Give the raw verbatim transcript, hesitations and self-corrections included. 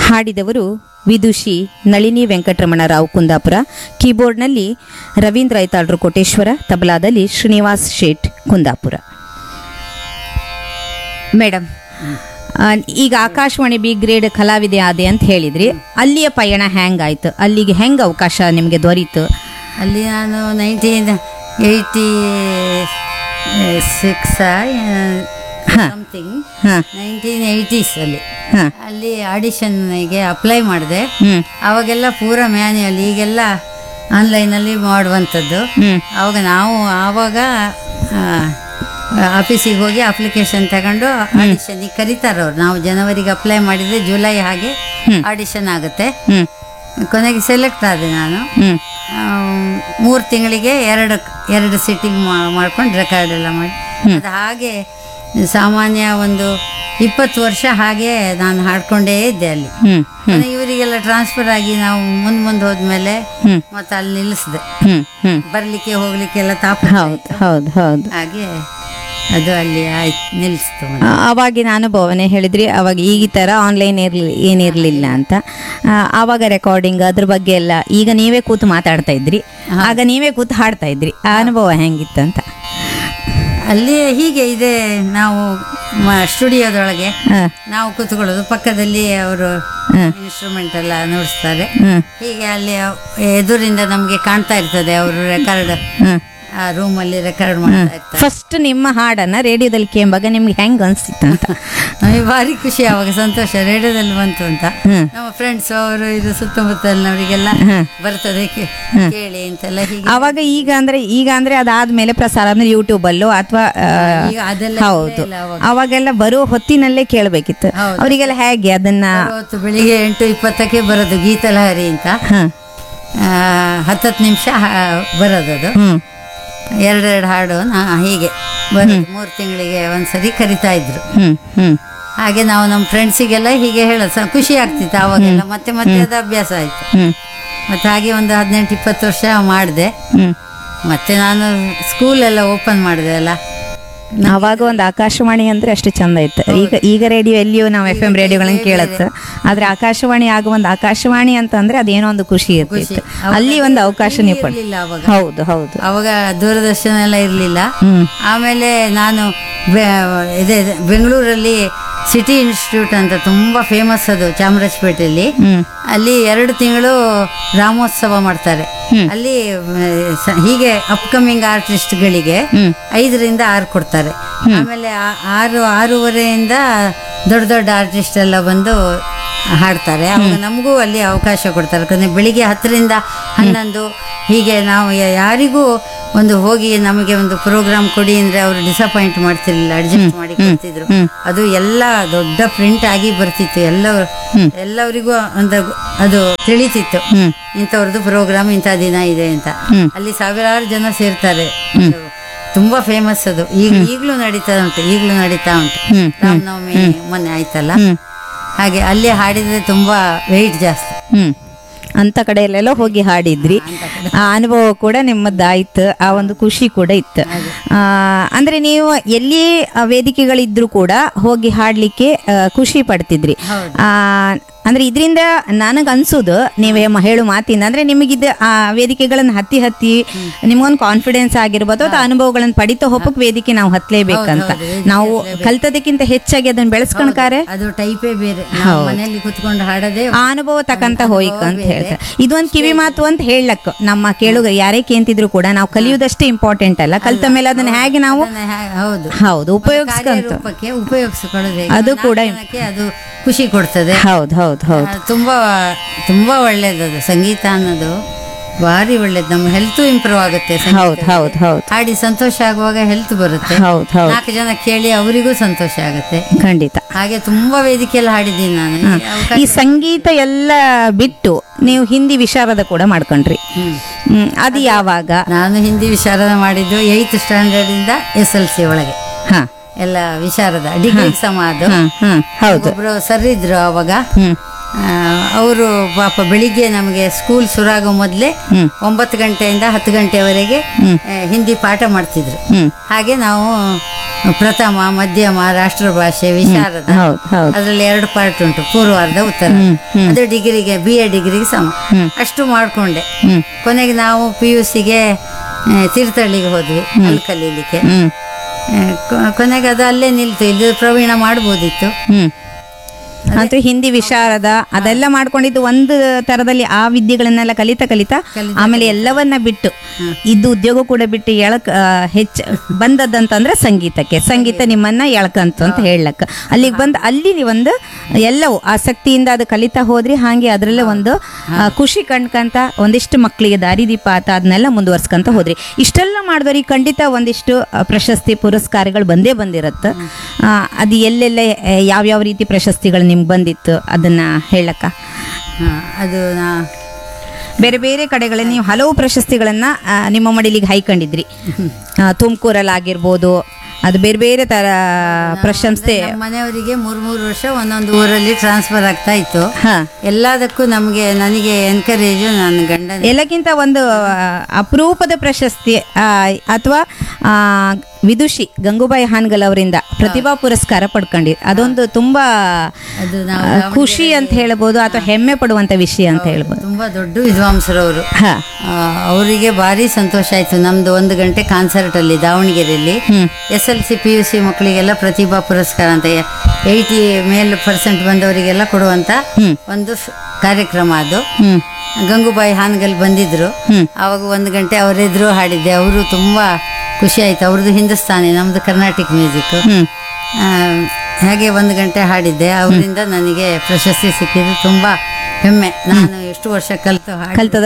ಹಾಡಿದವರು ವಿದುಷಿ ನಳಿನಿ ವೆಂಕಟರಮಣ ರಾವ್ ಕುಂದಾಪುರ. ಕೀಬೋರ್ಡ್ನಲ್ಲಿ ರವೀಂದ್ರ ಐತಾಳ್ರು ಕೋಟೇಶ್ವರ, ತಬಲಾದಲ್ಲಿ ಶ್ರೀನಿವಾಸ್ ಶೇಟ್ Kundapura. Madam, ಈಗ Akashvani B grade ಕಲಾವಿದೆ ಆದೆ ಅಂತ ಹೇಳಿದ್ರಿ, ಅಲ್ಲಿಯ ಪಯಣ ಹೆಂಗಾಯ್ತು? ಅಲ್ಲಿಗೆ ಹೆಂಗೆ ಅವಕಾಶ ನಿಮಗೆ ದೊರೀತು? ಅಲ್ಲಿ ನಾನು nineteen eighty six something nineteen eighties ಅಲ್ಲಿ ಅಲ್ಲಿ ಆಡಿಷನ್ಗೆ ಅಪ್ಲೈ ಮಾಡಿದೆ. ಅವಾಗೆಲ್ಲ ಪೂರ ಮ್ಯಾನ್ಯಲ್, ಈಗೆಲ್ಲ ಆನ್ಲೈನಲ್ಲಿ ಮಾಡುವಂಥದ್ದು. ಅವಾಗ ನಾವು ಆವಾಗ ಆಫೀಸಿಗೆ ಹೋಗಿ ಅಪ್ಲಿಕೇಶನ್ ತಗೊಂಡು ಆಡಿಷನ್ಗೆ ಕರೀತಾರೆ ಅವ್ರು. ನಾವು ಜನವರಿಗೆ ಅಪ್ಲೈ ಮಾಡಿದರೆ ಜುಲೈ ಹಾಗೆ ಆಡಿಷನ್ ಆಗುತ್ತೆ. ಕೊನೆಗೆ ಸೆಲೆಕ್ಟ್ ಆದೆ ನಾನು. ಮೂರು ತಿಂಗಳಿಗೆ ಎರಡು ಎರಡು ಸಿಟ್ಟಿಂಗ್ ಮಾಡ್ಕೊಂಡು ರೆಕಾರ್ಡ್ ಎಲ್ಲ ಮಾಡಿ ಅದು ಹಾಗೆ ಸಾಮಾನ್ಯ ಒಂದು ಇಪ್ಪತ್ತು ವರ್ಷ ಹಾಗೆ ನಾನು ಹಾಡ್ಕೊಂಡೇ ಇದ್ದೆ ಅಲ್ಲಿ. ಇವರಿಗೆಲ್ಲ ಟ್ರಾನ್ಸ್ಫರ್ ಆಗಿ ನಾವು ಮುಂದೆ ಮುಂದೆ ಹೋದ್ಮೇಲೆ ಮತ್ತೆ ಅಲ್ಲಿ ನಿಲ್ಲಿಸಿದೆ. ಬರ್ಲಿಕ್ಕೆ ಹೋಗ್ಲಿಕ್ಕೆ ಎಲ್ಲ ತಾಪ ಹೌದು ಹೌದು ಹಾಗೆ ಅದು ಅಲ್ಲಿ ಆಯ್ತು, ನಿಲ್ಲಿಸ್ತು. ಅವಾಗಿನ ಅನುಭವನೇ ಹೇಳಿದ್ರಿ, ಅವಾಗ ಈ ಥರ ಆನ್ಲೈನ್ ಇರ್ಲಿ ಏನಿರಲಿಲ್ಲ ಅಂತ. ಆವಾಗ ರೆಕಾರ್ಡಿಂಗ್ ಅದ್ರ ಬಗ್ಗೆ ಎಲ್ಲ ಈಗ ನೀವೇ ಕೂತು ಮಾತಾಡ್ತಾ ಇದ್ರಿ, ಆಗ ನೀವೇ ಕೂತು ಹಾಡ್ತಾ ಇದ್ರಿ. ಆ ಅನುಭವ ಹೆಂಗಿತ್ತು ಅಂತ? ಅಲ್ಲಿ ಹೀಗೆ ಇದೆ, ನಾವು ಸ್ಟುಡಿಯೋದೊಳಗೆ ನಾವು ಕೂತ್ಕೊಳ್ಳೋದು, ಪಕ್ಕದಲ್ಲಿ ಅವರು ಇನ್ಸ್ಟ್ರೂಮೆಂಟ್ ಎಲ್ಲ ನುಡಿಸ್ತಾರೆ. ಹೀಗೆ ಅಲ್ಲಿ ಎದುರಿಂದ ನಮಗೆ ಕಾಣ್ತಾ ಇರ್ತದೆ ಅವರು ರೆಕಾರ್ಡ್ ಆ ರೂಮಲ್ಲಿ ರೆಕಾರ್ಡ್ ಮಾಡ್ತಾ ಇರ್ತಾರೆ. ಫಸ್ಟ್ ನಿಮ್ಮ ಹಾಡನ್ನ ರೇಡಿಯೋದಲ್ಲಿ ಕೇಂಬಾಗ ನಿಮ್ಗೆ ಹೆಂಗ್ ಅನ್ಸಿತ್ತು ಅಂತ? ನಮಗೆ ಭಾರಿ ಖುಷಿ, ಅವಾಗ ಸಂತೋಷ, ರೇಡಿಯೋದಲ್ಲಿ ಬಂತು ಅಂತ. ನಮ್ಮ ಫ್ರೆಂಡ್ಸ್ ಅವರು ಇದು ಸುತ್ತಮುತ್ತಲಿನವರಿಗೆಲ್ಲ ಬರ್ತದೆ ಕೇಳಿ ಅಂತೆಲ್ಲ. ಹೀಗೆ ಅವಾಗ ಈಗ ಅಂದ್ರೆ ಈಗ ಅಂದ್ರೆ ಅದಾದ್ಮೇಲೆ ಪ್ರಸಾರ ಅಂದ್ರೆ ಯೂಟ್ಯೂಬ್ ಅಲ್ಲೋ ಅಥವಾ ಅದೆಲ್ಲ ಹೌದು, ಅವಾಗೆಲ್ಲ ಬರೋ ಹೊತ್ತಿನಲ್ಲೇ ಕೇಳಬೇಕಿತ್ತು. ಅವರಿಗೆಲ್ಲ ಹೇಗೆ ಅದನ್ನ? ಅವತ್ತು ಬೆಳಿಗ್ಗೆ ಎಂಟು ಇಪ್ಪತ್ತಕ್ಕೆ ಬರೋದು ಗೀತಲಹರಿ ಅಂತ, ಹತ್ತತ್ತು ನಿಮಿಷ ಬರೋದದು, ಎರಡೆರಡು ಹಾಡು ಹೀಗೆ ಬರೋದು. ಮೂರು ತಿಂಗಳಿಗೆ ಒಂದ್ಸರಿ ಕರಿತಾ ಇದ್ರು. ಹಾಗೆ ನಾವು ನಮ್ಮ ಫ್ರೆಂಡ್ಸಿಗೆಲ್ಲ ಹೀಗೆ ಹೇಳೋದು, ಖುಷಿ ಆಗ್ತಿತ್ತು ಆವಾಗೆಲ್ಲ. ಮತ್ತೆ ಮತ್ತೆ ಅದು ಅಭ್ಯಾಸ ಆಯ್ತು. ಮತ್ತೆ ಹಾಗೆ ಒಂದು ಹದಿನೆಂಟು ಇಪ್ಪತ್ತು ವರ್ಷ ಮಾಡಿದೆ. ಮತ್ತೆ ನಾನು ಸ್ಕೂಲೆಲ್ಲ ಓಪನ್ ಮಾಡಿದೆ ಅಲ್ಲ. ಅವಾಗ ಒಂದು ಆಕಾಶವಾಣಿ ಅಂದ್ರೆ ಅಷ್ಟು ಚಂದ ಇತ್ತು. ಈಗ ಈಗ ರೇಡಿಯೋ ಎಲ್ಲಿಯೋ ನಾವು ಎಫ್ ಎಂ ರೇಡಿಯೋಗಳನ್ನ ಕೇಳುತ್ತೆ, ಆದ್ರೆ ಆಕಾಶವಾಣಿ ಆಗ ಒಂದು ಆಕಾಶವಾಣಿ ಅಂತ ಅಂದ್ರೆ ಅದೇನೋ ಒಂದು ಖುಷಿ ಇರ್ತಿತ್ತು. ಅಲ್ಲಿ ಒಂದು ಅವಕಾಶ ನೀವು ಪಡ್ಲಿಲ್ಲ ಅವಾಗ. ಹೌದು ಹೌದು, ಅವಾಗ ದೂರದರ್ಶನ ಎಲ್ಲ ಇರಲಿಲ್ಲ. ಆಮೇಲೆ ನಾನು ಇದೆ ಬೆಂಗಳೂರಲ್ಲಿ ಸಿಟಿ ಇನ್ಸ್ಟಿಟ್ಯೂಟ್ ಅಂತ ತುಂಬಾ ಫೇಮಸ್, ಅದು ಚಾಮರಾಜಪೇಟೆಯಲ್ಲಿ. ಅಲ್ಲಿ ಎರಡು ತಿಂಗಳು ರಾಮೋತ್ಸವ ಮಾಡ್ತಾರೆ. ಅಲ್ಲಿ ಹೀಗೆ ಅಪ್ಕಮಿಂಗ್ ಆರ್ಟಿಸ್ಟ್ಗಳಿಗೆ ಐದರಿಂದ ಆರು ಕೊಡ್ತಾರೆ. ಆಮೇಲೆ ಆರು ಆರೂವರೆಯಿಂದ ದೊಡ್ಡ ದೊಡ್ಡ ಆರ್ಟಿಸ್ಟ್ ಎಲ್ಲ ಬಂದು ಹಾಡ್ತಾರೆ. ಅವಾಗ ನಮಗೂ ಅಲ್ಲಿ ಅವಕಾಶ ಕೊಡ್ತಾರೆ. ಯಾಕಂದರೆ ಬೆಳಿಗ್ಗೆ ಹತ್ತರಿಂದ ಹನ್ನೊಂದು ಹೀಗೆ ನಾವು ಯಾರಿಗೂ ಒಂದು ಹೋಗಿ ನಮಗೆ ಒಂದು ಪ್ರೋಗ್ರಾಮ್ ಕೊಡಿ ಅಂದರೆ ಅವರು ಡಿಸಪಾಯಿಂಟ್ ಮಾಡ್ತಿರ್ಲಿಲ್ಲ, ಅಡ್ಜಸ್ಟ್ ಮಾಡಿ ಕೊಡ್ತಿದ್ರು. ಅದು ಎಲ್ಲ ದೊಡ್ಡ ಪ್ರಿಂಟ್ ಆಗಿ ಬರ್ತಿತ್ತು. ಎಲ್ಲ ಎಲ್ಲರಿಗೂ ಒಂದು ಅದು ತಿಳಿತಿತ್ತು, ಇಂಥವ್ರದ್ದು ಪ್ರೋಗ್ರಾಮ್ ಇಂಥ ದಿನ ಇದೆ ಅಂತ. ಅಲ್ಲಿ ಸಾವಿರಾರು ಜನ ಸೇರ್ತಾರೆ. ತುಂಬಾ ಫೇಮಸ್ ಅದು. ಈಗ ಈಗಲೂ ನಡೀತಾ ಉಂಟು, ಈಗಲೂ ನಡೀತಾ ಉಂಟು. ರಾಮನವಮಿ ಮೊನ್ನೆ ಆಯ್ತಲ್ಲ, ಹಾಗೆ ಅಲ್ಲಿ ಹಾಡಿದ್ರೆ ತುಂಬಾ ವೆಯ್ಟ್ ಜಾಸ್ತಿ. ಅಂತ ಕಡೆಯಲ್ಲೆಲ್ಲ ಹೋಗಿ ಹಾಡಿದ್ರಿ, ಆ ಅನುಭವ ಕೂಡ ನಿಮ್ಮದಾಯ್ತು, ಆ ಒಂದು ಖುಷಿ ಕೂಡ ಇತ್ತು. ಅಂದ್ರೆ ನೀವು ಎಲ್ಲಿ ವೇದಿಕೆಗಳಿದ್ರು ಕೂಡ ಹೋಗಿ ಹಾಡ್ಲಿಕ್ಕೆ ಖುಷಿ ಪಡ್ತಿದ್ರಿ. ಆ ಅಂದ್ರೆ ಇದರಿಂದ ನನಗೆ ಅನ್ಸೋದು, ನೀವೇ ಹೇಳು ಮಾತಿಂದ ಅಂದ್ರೆ ನಿಮಗಿದ ಆ ವೇದಿಕೆಗಳನ್ನ ಹತ್ತಿ ಹತ್ತಿ ನಿಮ್ಗೊಂದು ಕಾನ್ಫಿಡೆನ್ಸ್ ಆಗಿರ್ಬೋದು, ಅಥವಾ ಅನುಭವಗಳನ್ನ ಪಡಿತಾ ಹೋಗಕ್ ವೇದಿಕೆ ನಾವು ಹತ್ಲೇಬೇಕಂತ. ನಾವು ಕಲ್ತದಕ್ಕಿಂತ ಹೆಚ್ಚಾಗಿ ಅದನ್ನ ಬೆಳೆಸ್ಕೊಂಡ್ಕಾರೆ ಅದು ಟೈಪೇ ಬೇರೆ. ಮನೆಯಲ್ಲಿ ಕುತ್ಕೊಂಡು ಹಾಡೋದೇ ಆ ಅನುಭವ ತಕಂತ ಹೋಯ್ಕ ಅಂತ ಹೇಳ್ತಾರೆ. ಇದೊಂದು ಕಿವಿ ಮಾತು ಅಂತ ಹೇಳಕ್ ನಮ್ಮ ಕೇಳುಗ ಯಾರೇ ಕೇಂತಿದ್ರು ಕೂಡ ನಾವು ಕಲಿಯುವುದಷ್ಟೇ ಇಂಪಾರ್ಟೆಂಟ್ ಅಲ್ಲ, ಕಲ್ತ ಮೇಲೆ ಅದನ್ನ ಹೇಗೆ ನಾವು ಹೌದು ಹೌದು ಉಪಯೋಗಿಸ್ಕೊಂತ ಉಪಯೋಗಿಸಿಕೊಳ್ಳೋದು ಅದು ಕೂಡ ಅದು ಖುಷಿ ಕೊಡ್ತದೆ. ಹೌದು ಹೌದು ಹೌದು, ತುಂಬಾ ತುಂಬಾ ಒಳ್ಳೇದದು. ಸಂಗೀತ ಅನ್ನೋದು ಭಾರಿ ಒಳ್ಳೇದು. ನಮ್ಮ ಹೆಲ್ತ್ ಇಂಪ್ರೂವ್ ಆಗುತ್ತೆ. ಹೌದು ಹೌದು ಹೌದು, ಹಾಡಿ ಸಂತೋಷ ಆಗುವಾಗ ಹೆಲ್ತ್ ಬರುತ್ತೆ. ಹೌದು ಹೌದು, ನಾಲ್ಕು ಜನ ಕೇಳಿ ಅವರಿಗೂ ಸಂತೋಷ ಆಗುತ್ತೆ. ಖಂಡಿತ. ಹಾಗೆ ತುಂಬಾ ವೇದಿಕೆಯಲ್ಲಿ ಹಾಡಿದ್ದೀನಿ ನಾನು. ಈ ಸಂಗೀತ ಎಲ್ಲ ಬಿಟ್ಟು ನೀವು ಹಿಂದಿ ವಿಶಾರದ ಕೂಡ ಮಾಡ್ಕೊಂಡ್ರಿ. ಅದು ಯಾವಾಗ? ನಾನು ಹಿಂದಿ ವಿಶಾರದ ಮಾಡಿದ್ದು ಏಯ್ತ್ ಸ್ಟ್ಯಾಂಡರ್ಡ್ ಇಂದ ಎಸ್ ಎಲ್ ಸಿ ಒಳಗೆ. ಹಾ, ಎಲ್ಲ ವಿಶಾರದ ಡಿಗ್ರಿ ಸಮ. ಅದು ಹೌದು, ಒಬ್ರು ಸರ್ ಇದ್ರು ಅವಾಗ, ಅವರು ಪಾಪ ಬೆಳಿಗ್ಗೆ ನಮಗೆ ಸ್ಕೂಲ್ ಶುರುವಾಗೋ ಮೊದಲೇ ಒಂಬತ್ತು ಗಂಟೆಯಿಂದ ಹತ್ತು ಗಂಟೆವರೆಗೆ ಆ, ಹಿಂದಿ ಪಾಠ ಮಾಡ್ತಿದ್ರು. ಹ್ಮ್ ಹಾಗೆ ನಾವು ಪ್ರಥಮ, ಮಧ್ಯಮ, ರಾಷ್ಟ್ರಭಾಷೆ, ವಿಶಾರದ ಹೌದು ಹೌದು ಅದರಲ್ಲಿ ಎರಡು ಪಾರ್ಟ್ ಉಂಟು, ಪೂರ್ವಾರ್ಧ ಉತ್ತರ. ಅದು ಡಿಗ್ರಿಗೆ, ಬಿ ಎ ಡಿಗ್ರಿಗೆ ಸಮ. ಅಷ್ಟು ಮಾಡ್ಕೊಂಡೆ. ಹ್ಮ್ ಕೊನೆಗೆ ನಾವು ಪಿ ಯು ಸಿಗೆ ತೀರ್ಥಹಳ್ಳಿಗೆ ಹೋದ್ವಿ ಅಲ್ಲಿ ಕಲೀಲಿಕ್ಕೆ. ಹ್ಮ್ ಆ, ಕೊ- ಕೊನೆಗೆ ಅದು ಅಲ್ಲೇ ನಿಲ್ತು. ಇದು ಪ್ರವೀಣ ಮಾಡ್ಬೋದಿತ್ತು. ಹ್ಮ್ ಅಂತೂ ಹಿಂದಿ ವಿಶಾರದ ಅದೆಲ್ಲ ಮಾಡ್ಕೊಂಡಿದ್ದು ಒಂದು ತರದಲ್ಲಿ ಆ ವಿದ್ಯೆಗಳನ್ನೆಲ್ಲ ಕಲಿತಾ ಕಲಿತಾ ಆಮೇಲೆ ಎಲ್ಲವನ್ನ ಬಿಟ್ಟು ಇದು ಉದ್ಯೋಗ ಕೂಡ ಬಿಟ್ಟು ಎಳಕ್ ಆ, ಹೆಚ್ಚ ಬಂದದ್ದಂತಂದ್ರೆ ಸಂಗೀತಕ್ಕೆ. ಸಂಗೀತ ನಿಮ್ಮನ್ನ ಎಳ್ಕಂತು ಅಂತ ಹೇಳಕ್ಕ ಅಲ್ಲಿಗೆ ಬಂದು ಅಲ್ಲಿ ಒಂದು ಎಲ್ಲವೂ ಆಸಕ್ತಿಯಿಂದ ಅದು ಕಲಿತಾ ಹೋದ್ರಿ. ಹಾಗೆ ಅದರಲ್ಲೇ ಒಂದು ಆ, ಖುಷಿ ಕಂಡ್ಕಂತ ಒಂದಿಷ್ಟು ಮಕ್ಕಳಿಗೆ ದಾರಿದೀಪ ಆತ ಅದನ್ನೆಲ್ಲ ಮುಂದುವರ್ಸ್ಕೊಂತ ಹೋದ್ರಿ. ಇಷ್ಟೆಲ್ಲ ಮಾಡಿದವ್ರಿಗೆ ಖಂಡಿತ ಒಂದಿಷ್ಟು ಆ, ಪ್ರಶಸ್ತಿ ಪುರಸ್ಕಾರಗಳು ಬಂದೇ ಬಂದಿರತ್ತೆ. ಆ, ಅದು ಎಲ್ಲೆಲ್ಲ ಆ, ಯಾವ್ಯಾವ ರೀತಿ ಪ್ರಶಸ್ತಿಗಳು ನಿಮ್ಗೆ ಬಂದಿತ್ತು ಅದನ್ನ ಹೇಳಕ್ಕ? ಹಾ, ಅದು ನಾ ಬೇರೆ ಬೇರೆ ಕಡೆಗಳಲ್ಲಿ ನೀವು ಹಲವು ಪ್ರಶಸ್ತಿಗಳನ್ನ ಆ, ನಿಮ್ಮ ಮಡಿಲಿಗೆ ಹೈಕೊಂಡಿದ್ರಿ. ತುಮಕೂರಲ್ಲಿ ಆಗಿರ್ಬೋದು, ಅದು ಬೇರೆ ಬೇರೆ ತರ ಪ್ರಶಂಸೆ. ನಮ್ಮ ಮನೆಯವರಿಗೆ ಮೂರ್ ಮೂರು ವರ್ಷ ಒಂದೊಂದು ಊರಲ್ಲಿ ಟ್ರಾನ್ಸ್ಫರ್ ಆಗ್ತಾ ಇತ್ತು. ಹಾ, ಎಲ್ಲದಕ್ಕೂ ನಮಗೆ ನನಗೆ ಎನ್ಕರೇಜು ನನ್ನ ಗಂಡನ. ಎಲ್ಲಕ್ಕಿಂತ ಒಂದು ಆ, ಅಪರೂಪದ ಪ್ರಶಸ್ತಿ ಅಥವಾ ವಿದುಷಿ ಗಂಗೂಬಾಯಿ ಹಾನ್ಗಲ್ ಅವರಿಂದ ಪ್ರತಿಭಾ ಪುರಸ್ಕಾರ ಪಡ್ಕೊಂಡಿರಿ. ಅದೊಂದು ತುಂಬಾ ಅದು ನಾವು ಆ, ಖುಷಿ ಅಂತ ಹೇಳ್ಬೋದು ಅಥವಾ ಹೆಮ್ಮೆ ಪಡುವಂತ ವಿಷಯ ಅಂತ ಹೇಳ್ಬೋದು. ತುಂಬಾ ದೊಡ್ಡ ವಿದ್ವಾಂಸರವರು. ಹಾ, ಅವರಿಗೆ ಭಾರಿ ಸಂತೋಷ ಆಯ್ತು. ನಮ್ದು ಒಂದು ಗಂಟೆ ಕಾನ್ಸರ್ಟ್ ಅಲ್ಲಿ ದಾವಣಗೆರೆಯಲ್ಲಿ ಹ್ಮ್ S L C P U C ಮಕ್ಕಳಿಗೆಲ್ಲ ಪ್ರತಿಭಾ ಪುರಸ್ಕಾರ ಅಂತ ಏಯ್ಟಿ ಮೇಲ್ ಪರ್ಸೆಂಟ್ ಬಂದವರಿಗೆಲ್ಲ ಕೊಡುವಂತ ಹ್ಮ್ ಒಂದು ಸ್- ಕಾರ್ಯಕ್ರಮ ಅದು. ಹ್ಮ್ ಗಂಗೂಬಾಯಿ ಹಾನ್ಗಲ್ ಬಂದಿದ್ರು. ಹ್ಮ್ ಆವಾಗ ಒಂದು ಗಂಟೆ ಅವರೆದುರು ಹಾಡಿದ್ದೆ. ಅವರು ತುಂಬಾ ಖುಷಿ ಆಯ್ತು. ಅವ್ರದ್ದು ಹಿಂದೂಸ್ತಾನಿ, ನಮ್ದು ಕರ್ನಾಟಿಕ್ ಮ್ಯೂಸಿಕ್. ಹ್ಮ್ ಹಾಗೆ ಒಂದು ಗಂಟೆ ಹಾಡಿದ್ದೆ. ಅವರಿಂದ ನನಗೆ ಪ್ರಶಸ್ತಿ ಸಿಕ್ಕಿದ್ದು ತುಂಬಾ ಹೆಮ್ಮೆ. ನಾನು ಎಷ್ಟು ವರ್ಷ ಕಲಿತು ಹಾಡಿ ಕಲ್ತದ